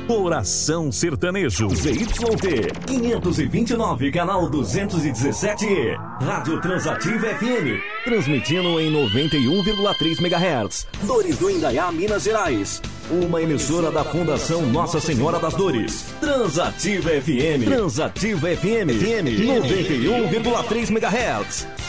Oração Sertanejo. ZYT 529, canal 217E. Rádio Transativa FM. Transmitindo em 91,3 MHz. Dores do Indaiá, Minas Gerais. Uma emissora da Fundação Nossa Senhora das Dores. Transativa FM. Transativa FM. 91,3 MHz.